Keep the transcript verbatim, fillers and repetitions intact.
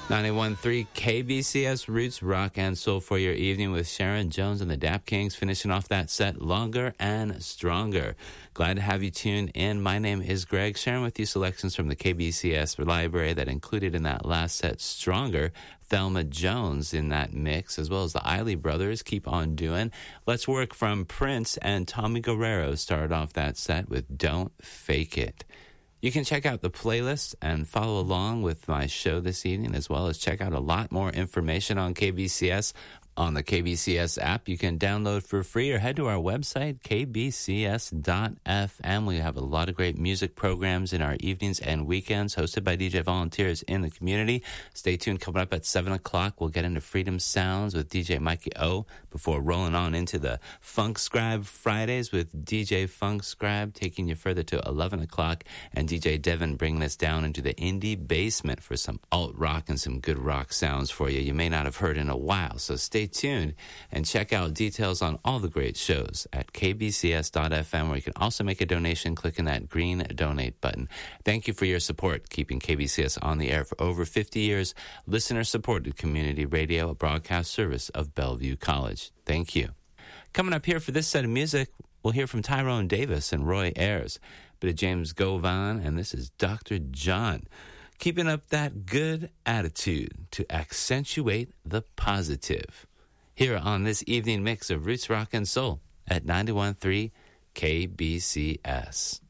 ninety-one point three K B C S Roots Rock and Soul for your evening with Sharon Jones and the Dap Kings, finishing off that set Longer and Stronger. Glad to have you tuned in. My name is Greg, sharing with you selections from the K B C S library that included in that last set Stronger, Thelma Jones in that mix, as well as the Isley Brothers, Keep On Doing. Let's Work from Prince and Tommy Guerrero started off that set with Don't Fake It. You can check out the playlist and follow along with my show this evening, as well as check out a lot more information on K B C S on the K B C S app. You can download for free or head to our website, k b c s dot f m. We have a lot of great music programs in our evenings and weekends hosted by D J volunteers in the community. Stay tuned. Coming up at seven o'clock, we'll get into Freedom Sounds with D J Mikey O before rolling on into the Funk Scribe Fridays with D J Funk Scribe, taking you further to eleven o'clock, and D J Devin bringing us down into the indie basement for some alt rock and some good rock sounds for you you may not have heard in a while. So stay tuned and check out details on all the great shows at k b c s dot f m, where you can also make a donation clicking that green donate button. Thank you for your support, keeping K B C S on the air for over fifty years. Listener-supported community radio, a broadcast service of Bellevue College. Thank you. Coming up here for this set of music, we'll hear from Tyrone Davis and Roy Ayers, bit of James Govan, and this is Doctor John. Keeping up that good attitude to accentuate the positive. Here on this evening mix of Roots Rock and Soul at ninety-one point three K B C S.